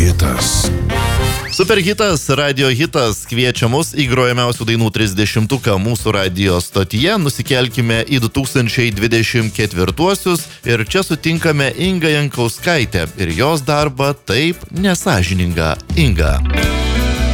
Superhitas. Superhitas, radio hitas kviečia mus į grojamiausių dainų 30-uką mūsų radio stotyje. Nusikelkime į 2024-uosius ir čia sutinkame Ingą Jankauskaitę ir jos darbą Taip nesąžininga Inga.